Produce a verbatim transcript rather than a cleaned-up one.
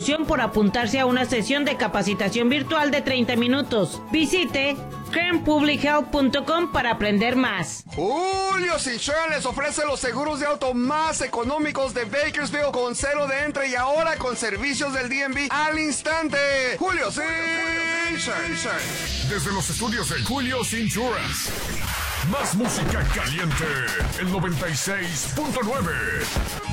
devolución por apuntarse a una sesión de capacitación virtual de treinta minutos. Visite kern public health punto com para aprender más. Julio's Insurance les ofrece los seguros de auto más económicos de Bakersfield con cero de entre y ahora con servicios del D M V al instante. Julio's Insurance. Desde los estudios de Julio's Insurance. Más música caliente. El noventa y seis punto nueve.